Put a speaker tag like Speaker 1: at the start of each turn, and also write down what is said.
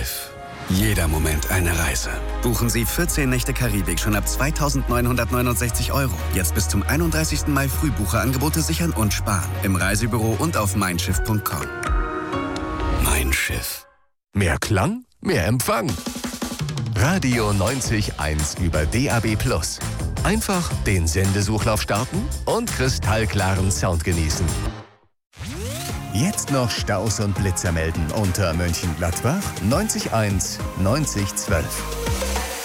Speaker 1: Schiff. Jeder Moment eine Reise. Buchen Sie 14 Nächte Karibik schon ab 2.969 €. Jetzt bis zum 31. Mai Frühbucherangebote sichern und sparen. Im Reisebüro und auf meinschiff.com. Mein Schiff.
Speaker 2: Mehr Klang, mehr Empfang. Radio 90.1 über DAB+. Einfach den Sendesuchlauf starten und kristallklaren Sound genießen. Jetzt noch Staus und Blitzer melden unter Mönchengladbach 90.1 9012.